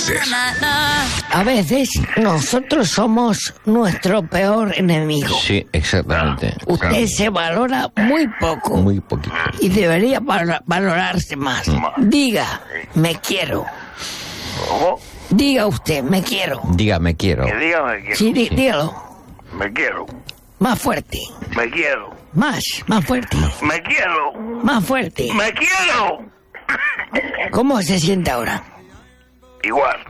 placer. A veces nosotros somos nuestro peor enemigo. Sí, exactamente. Usted se valora muy poco. Muy poquito. Y debería valorarse más. Diga, me quiero. ¿Cómo? Diga usted, me quiero. Diga, me quiero. Que diga me quiero. Sí, dígalo. Me quiero. Más fuerte. Me quiero. Más fuerte. Me quiero. Más fuerte. Me quiero. ¿Cómo se siente ahora? Igual.